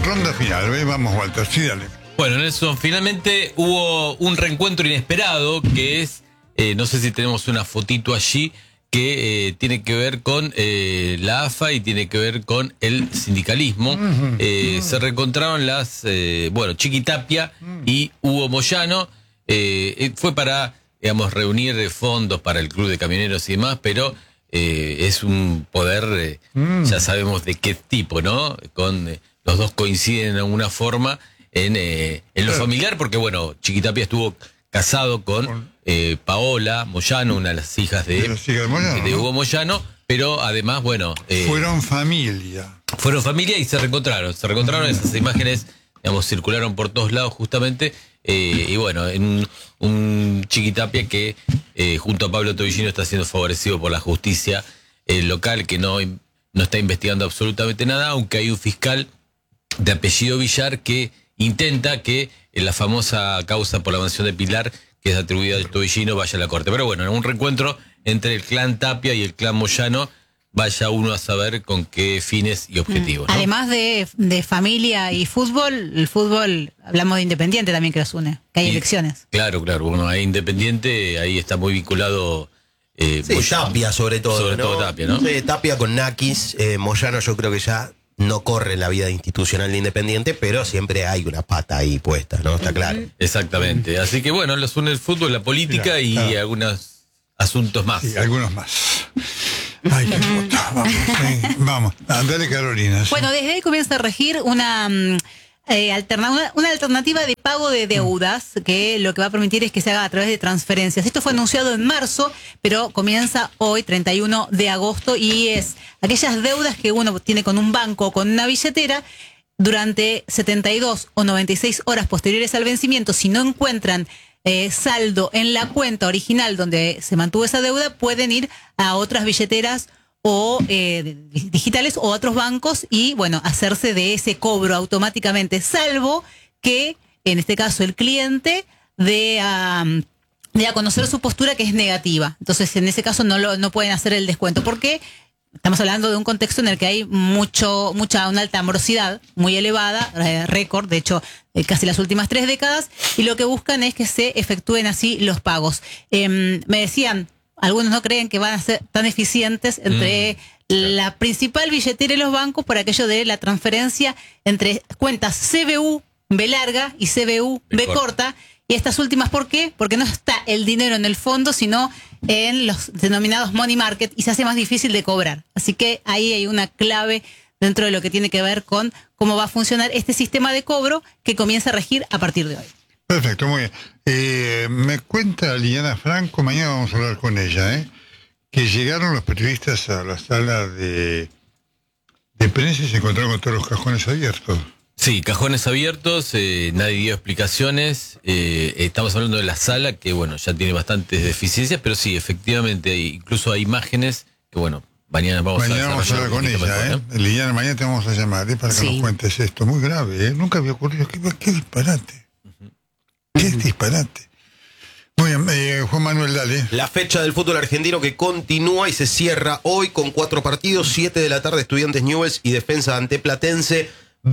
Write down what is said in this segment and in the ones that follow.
ronda final. Vamos, Walter, sí, dale. Bueno, Nelson, finalmente hubo un reencuentro inesperado que es, no sé si tenemos una fotito allí, que tiene que ver con la AFA y tiene que ver con el sindicalismo. Se reencontraron Chiqui Tapia y Hugo Moyano. Fue para, digamos, reunir fondos para el Club de Camioneros y demás, pero es un poder, ya sabemos de qué tipo, ¿no? Los dos coinciden de alguna forma en lo familiar, porque bueno, Chiqui Tapia estuvo casado con Paola Moyano, una de las hijas de Hugo Moyano, pero además, bueno... fueron familia. Fueron familia y se reencontraron. Esas imágenes, digamos, circularon por todos lados justamente, y bueno, en un Chiqui Tapia que junto a Pablo Tobillino está siendo favorecido por la justicia local, que no está investigando absolutamente nada, aunque hay un fiscal de apellido Villar que intenta que la famosa causa por la mansión de Pilar, que es atribuida al Tobillino, vaya a la corte. Pero bueno, en un reencuentro entre el clan Tapia y el clan Moyano, vaya uno a saber con qué fines y objetivos, ¿no? Además de familia y fútbol, el fútbol, hablamos de Independiente también que los une, que hay elecciones. Claro, bueno, ahí Independiente, ahí está muy vinculado... Tapia sobre todo, todo Tapia, ¿no? Sí, Tapia con Nakis, Moyano yo creo que ya no corre la vida institucional de Independiente, pero siempre hay una pata ahí puesta, ¿no? Está claro. Exactamente. Así que bueno, los une el fútbol, la política y algunos asuntos más. Sí, algunos más. Ay, qué puta. Vamos, dale, Carolina. Sí. Bueno, desde ahí comienza a regir una alternativa de pago de deudas, que lo que va a permitir es que se haga a través de transferencias. Esto fue anunciado en marzo, pero comienza hoy, 31 de agosto, y es aquellas deudas que uno tiene con un banco o con una billetera durante 72 o 96 horas posteriores al vencimiento. Si no encuentran saldo en la cuenta original donde se mantuvo esa deuda, pueden ir a otras billeteras o digitales o otros bancos y, bueno, hacerse de ese cobro automáticamente, salvo que, en este caso, el cliente dé a conocer su postura, que es negativa. Entonces, en ese caso no pueden hacer el descuento, porque estamos hablando de un contexto en el que hay una alta morosidad muy elevada, récord, de hecho, casi las últimas 3 décadas, y lo que buscan es que se efectúen así los pagos. Me decían, algunos no creen que van a ser tan eficientes entre la principal billetera y los bancos por aquello de la transferencia entre cuentas CBU B larga y CBU B corta. Y estas últimas, ¿por qué? Porque no está el dinero en el fondo, sino en los denominados money market, y se hace más difícil de cobrar. Así que ahí hay una clave dentro de lo que tiene que ver con cómo va a funcionar este sistema de cobro que comienza a regir a partir de hoy. Perfecto, muy bien. Me cuenta Liliana Franco, mañana vamos a hablar con ella, que llegaron los periodistas a la sala de prensa y se encontraron con todos los cajones abiertos. Sí, cajones abiertos, nadie dio explicaciones. Estamos hablando de la sala, que bueno, ya tiene bastantes deficiencias, pero sí, efectivamente, incluso hay imágenes que bueno, mañana vamos a hablar con ella, mejor, ¿no? Liliana, mañana te vamos a llamar para que nos cuentes esto. Muy grave, nunca había ocurrido. Qué disparate. Qué disparate. Muy bien, Juan Manuel, dale. La fecha del fútbol argentino que continúa y se cierra hoy con 4 partidos, 7 de la tarde, Estudiantes Newell's y Defensa ante Platense.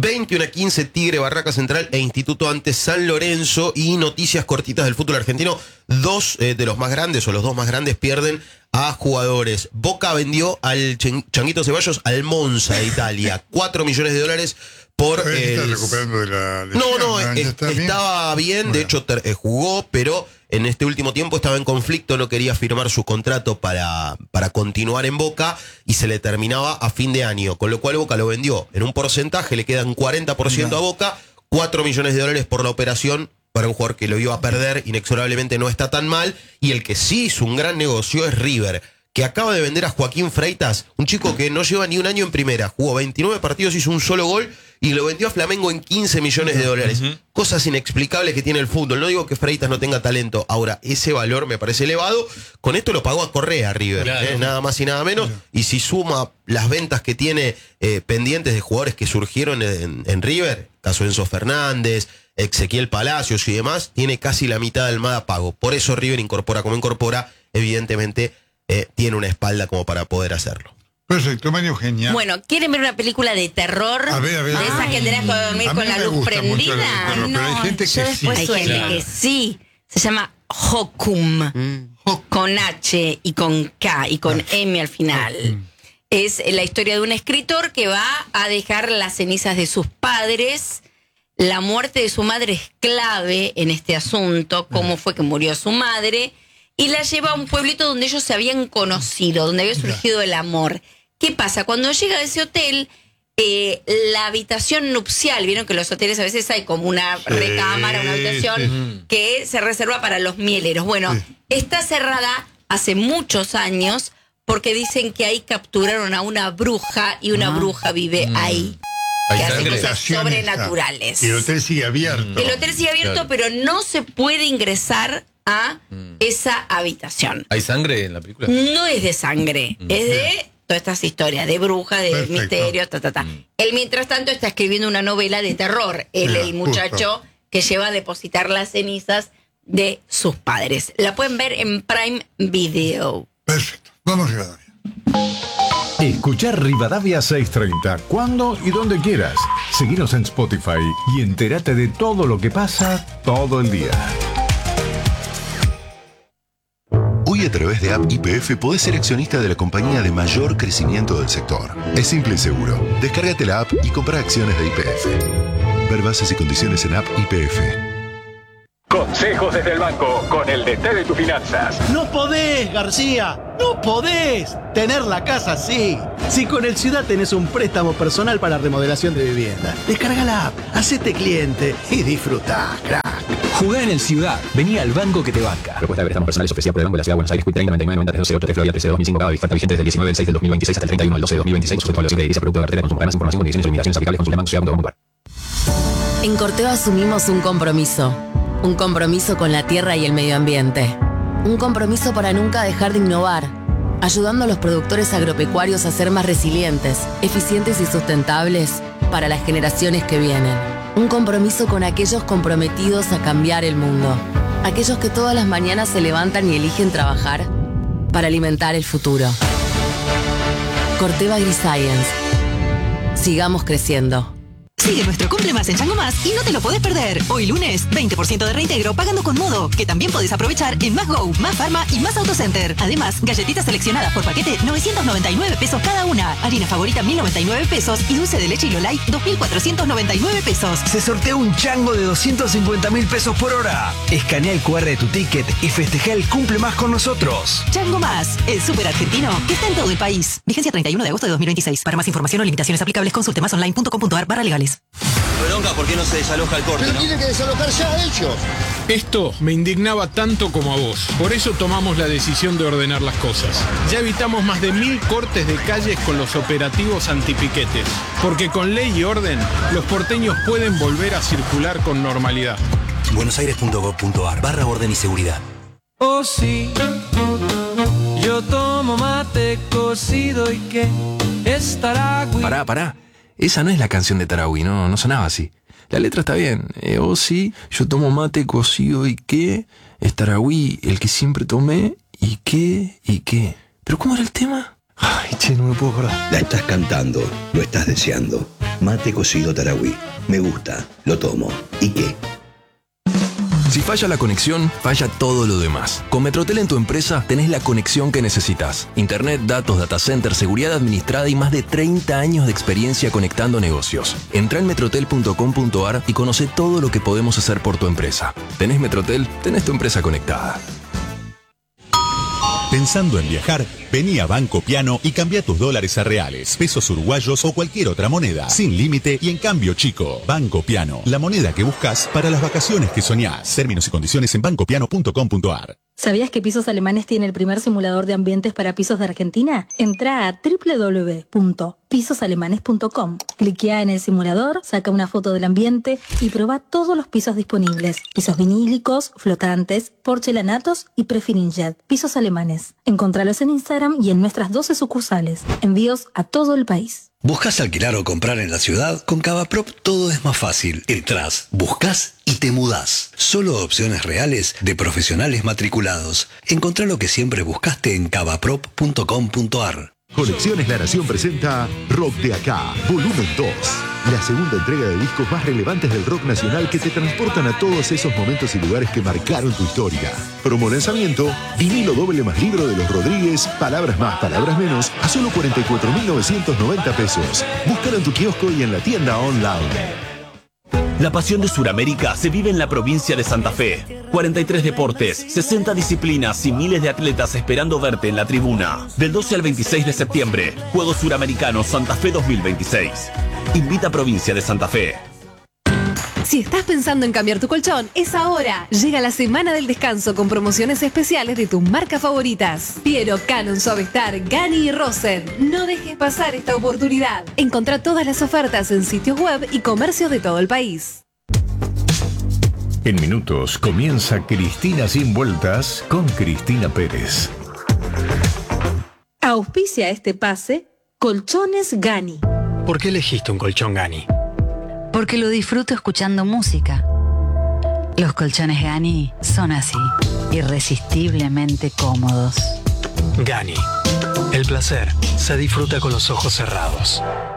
21-15 Tigre, Barraca Central e Instituto ante San Lorenzo. Y noticias cortitas del fútbol argentino. 2 de los más grandes, o los 2 más grandes, pierden a jugadores. Boca vendió al Changuito Ceballos al Monza de Italia. $4 millones por está recuperando de la lesión. No, estaba bien, de hecho jugó, pero en este último tiempo estaba en conflicto, no quería firmar su contrato para continuar en Boca y se le terminaba a fin de año, con lo cual Boca lo vendió en un porcentaje, le quedan 40% a Boca, $4 millones por la operación. Para un jugador que lo iba a perder inexorablemente no está tan mal, y el que sí hizo un gran negocio es River, que acaba de vender a Joaquín Freitas, un chico que no lleva ni un año en primera, jugó 29 partidos, hizo un solo gol y lo vendió a Flamengo en $15 millones. Cosas inexplicables que tiene el fútbol. No digo que Freitas no tenga talento, ahora ese valor me parece elevado. Con esto lo pagó a Correa River, nada más y nada menos, y si suma las ventas que tiene pendientes de jugadores que surgieron en River, caso Enzo Fernández, Ezequiel Palacios y demás, tiene casi la mitad del Almada pago. Por eso River incorpora como incorpora, evidentemente tiene una espalda como para poder hacerlo. Perfecto, María Eugenia. Bueno, ¿quieren ver una película de terror? A ver. De esa que tenés que dormir A mí con la me luz gusta mucho prendida. la de terror, pero hay gente que yo sí. después Hay suele gente que sí. Se llama Hokum. Con H y con K y con M al final. Es la historia de un escritor que va a dejar las cenizas de sus padres. La muerte de su madre es clave en este asunto, cómo fue que murió su madre, y la lleva a un pueblito donde ellos se habían conocido, donde había surgido el amor. ¿Qué pasa? Cuando llega a ese hotel, la habitación nupcial, vieron que en los hoteles a veces hay como una recámara, una habitación que se reserva para los mieleros. Bueno, está cerrada hace muchos años porque dicen que ahí capturaron a una bruja y una bruja vive ahí. Hay Que hace sangre. cosas sobrenaturales. Y el hotel sigue abierto. El hotel sigue abierto, Claro. pero no se puede ingresar a esa habitación. ¿Hay sangre en la película? No es de sangre, es de todas estas historias de brujas, de Perfecto. misterios, Él, mientras tanto, está escribiendo una novela de terror. Él, Mira, el muchacho que lleva a depositar las cenizas de sus padres. La pueden ver en Prime Video. Perfecto. Vamos, Rivadavia. Escuchar Rivadavia 630 cuando y donde quieras. Seguinos en Spotify y entérate de todo lo que pasa todo el día. Hoy a través de App YPF podés ser accionista de la compañía de mayor crecimiento del sector. Es simple y seguro. Descárgate la app y compra acciones de YPF. Ver bases y condiciones en App YPF. Consejos desde el banco con el DT de tus finanzas. No podés, García, no podés tener la casa así. Si con el Ciudad tenés un préstamo personal para remodelación de vivienda, descarga la app, hacete cliente y disfrutá, crack. Jugá en el Ciudad. Vení al banco que te banca. Propuesta de préstamos personales ofrecida por el Banco de la Ciudad de Buenos Aires. Quit 30 99 90 328 Florida 13 2005. Cada oferta vigente desde el 19 del 6 del 2026 hasta el 31 del 12 de 2026. Sujeto a evaluación de edilicia, producto de cartera de consumo. Más información, condiciones y limitaciones aplicables. Consulta bancociudad.com.ar. En Corteva asumimos un compromiso. Un compromiso con la tierra y el medio ambiente. Un compromiso para nunca dejar de innovar, ayudando a los productores agropecuarios a ser más resilientes, eficientes y sustentables para las generaciones que vienen. Un compromiso con aquellos comprometidos a cambiar el mundo. Aquellos que todas las mañanas se levantan y eligen trabajar para alimentar el futuro. Corteva AgriScience. Sigamos creciendo. Sigue nuestro Cumple Más en Chango Más y no te lo podés perder. Hoy lunes, 20% de reintegro pagando con Modo, que también podés aprovechar en Más Go, Más Pharma y Más Autocenter. Además, galletitas seleccionadas por paquete, 999 pesos cada una. Harina favorita, 1099 pesos. Y dulce de leche Lolay, 2499 pesos. Se sortea un chango de 250.000 pesos por hora. Escanea el QR de tu ticket y festeja el Cumple Más con nosotros. Chango Más, el súper argentino que está en todo el país. Vigencia 31 de agosto de 2026. Para más información o limitaciones aplicables, consulte masonline.com.ar/legales. Bronca, ¿por qué no se desaloja el corte? Pero tienen que desalojar ya ellos. Esto me indignaba tanto como a vos. Por eso tomamos la decisión de ordenar las cosas. Ya evitamos más de 1000 cortes de calles con los operativos antipiquetes. Porque con ley y orden, los porteños pueden volver a circular con normalidad. buenosaires.gov.ar/orden y seguridad. Oh sí, yo tomo mate cocido y que estará... Pará. Esa no es la canción de Tarahui, no sonaba así. La letra está bien. Oh sí, yo tomo mate cocido y qué. Es Tarahui, el que siempre tomé. ¿Y qué? ¿Pero cómo era el tema? Ay, che, no me puedo acordar. La estás cantando, lo estás deseando. Mate cocido Tarahui. Me gusta, lo tomo. ¿Y qué? Si falla la conexión, falla todo lo demás. Con Metrotel en tu empresa tenés la conexión que necesitas. Internet, datos, data center, seguridad administrada y más de 30 años de experiencia conectando negocios. Entrá en metrotel.com.ar y conoce todo lo que podemos hacer por tu empresa. ¿Tenés Metrotel? Tenés tu empresa conectada. Pensando en viajar, vení a Banco Piano y cambia tus dólares a reales, pesos uruguayos o cualquier otra moneda, sin límite y en cambio chico. Banco Piano, la moneda que buscas para las vacaciones que soñás. Términos y condiciones en bancopiano.com.ar. ¿Sabías que Pisos Alemanes tiene el primer simulador de ambientes para pisos de Argentina? Entrá a www.pisosalemanes.com. Cliquea en el simulador, saca una foto del ambiente y probá todos los pisos disponibles. Pisos vinílicos, flotantes, porcelanatos y prefirinjet. Pisos Alemanes. Encontralos en Instagram y en nuestras 12 sucursales. Envíos a todo el país. ¿Buscas alquilar o comprar en la ciudad? Con Cavaprop todo es más fácil. Entrás, buscas y te mudás. Solo opciones reales de profesionales matriculados. Encontrá lo que siempre buscaste en cavaprop.com.ar. Colecciones La Nación presenta Rock de Acá, volumen 2. La segunda entrega de discos más relevantes del rock nacional que te transportan a todos esos momentos y lugares que marcaron tu historia. Promo lanzamiento, vinilo doble más libro de los Rodríguez, palabras más, palabras menos, a solo 44.990 pesos. Búscalo en tu kiosco y en la tienda online. La pasión de Sudamérica se vive en la provincia de Santa Fe. 43 deportes, 60 disciplinas y miles de atletas esperando verte en la tribuna. Del 12 al 26 de septiembre, Juegos Suramericanos Santa Fe 2026. Invita a Provincia de Santa Fe. Si estás pensando en cambiar tu colchón, es ahora. Llega la semana del descanso con promociones especiales de tus marcas favoritas. Piero, Canon, Suavestar, Gani y Rosen. No dejes pasar esta oportunidad. Encontrá todas las ofertas en sitios web y comercios de todo el país. En minutos comienza Cristina Sin Vueltas con Cristina Pérez. Auspicia este pase Colchones Gani. ¿Por qué elegiste un colchón Gani? Porque lo disfruto escuchando música. Los colchones Gani son así, irresistiblemente cómodos. Gani. El placer se disfruta con los ojos cerrados.